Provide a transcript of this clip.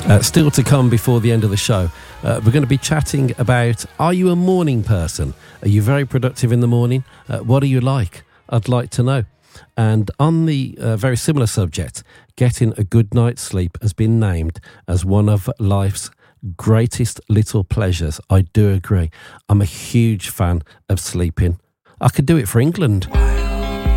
Still to come before the end of the show, we're going to be chatting about, are you a morning person? Are you very productive in the morning? What are you like? I'd like to know. And on the very similar subject, getting a good night's sleep has been named as one of life's greatest little pleasures. I do agree. I'm a huge fan of sleeping. I could do it for England.